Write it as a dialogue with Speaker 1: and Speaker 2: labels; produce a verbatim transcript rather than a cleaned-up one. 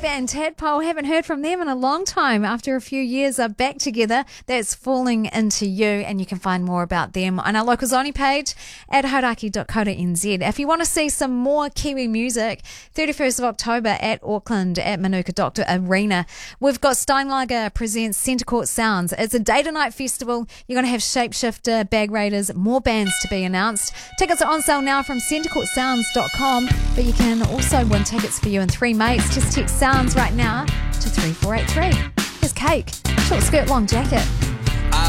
Speaker 1: band Tadpole. Haven't heard from them in a long time. After a few years, are back together. That's Falling Into You, and you can find more about them on our Locals Only page at hauraki dot co dot n z. If you want to see some more Kiwi music, thirty-first of October at Auckland at Manuka Doctor Arena, we've got Steinlager presents Centre Court Sounds. It's a day to night festival. You're going to have Shapeshifter, Bag Raiders, more bands to be announced. Tickets are on sale now from centre court sounds dot com, but you can also win tickets for you and three mates. Just text SOUNDS right now to three four eight three. Here's Cake, short skirt, long jacket.